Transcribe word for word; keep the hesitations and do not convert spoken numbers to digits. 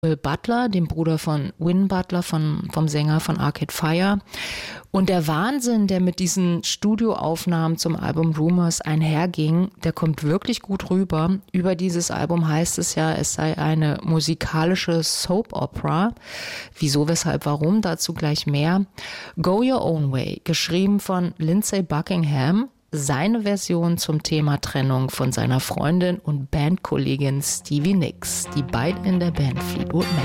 Will Butler, dem Bruder von Win Butler, von, vom Sänger von Arcade Fire. Und der Wahnsinn, der mit diesen Studioaufnahmen zum Album Rumors einherging, der kommt wirklich gut rüber. Über dieses Album heißt es ja, es sei eine musikalische Soap-Opera. Wieso, weshalb, warum? Dazu gleich mehr. Go Your Own Way, geschrieben von Lindsey Buckingham. Seine Version zum Thema Trennung von seiner Freundin und Bandkollegin Stevie Nicks. Die beiden in der Band Fleetwood Mac.